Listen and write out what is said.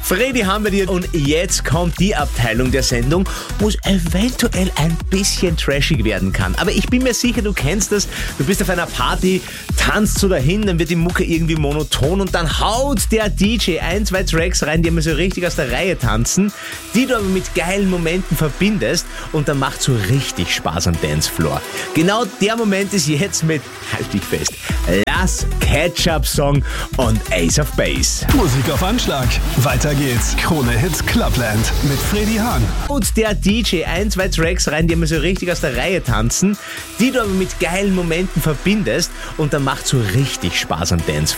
Freddy haben wir dir und jetzt kommt die Abteilung der Sendung, wo es eventuell ein bisschen trashig werden kann. Aber ich bin mir sicher, du kennst das. Du bist auf einer Party, tanzt so dahin, dann wird die Mucke irgendwie monoton und dann haut der DJ 1, 2 Tracks rein, die immer so richtig aus der Reihe tanzen, die du aber mit geilen Momenten verbindest und dann macht so richtig Spaß am Dancefloor. Genau der Moment ist jetzt mit, halt dich fest, Last Ketchup Song und Ace of Base. Musik auf Anschlag. Weiter geht's. Krone Hits Clubland mit Freddy Hahn. Und der DJ 1, 2 Tracks rein, die immer so richtig aus der Reihe tanzen, die du aber mit geilen Momenten verbindest und dann macht so richtig Spaß am Dancefloor.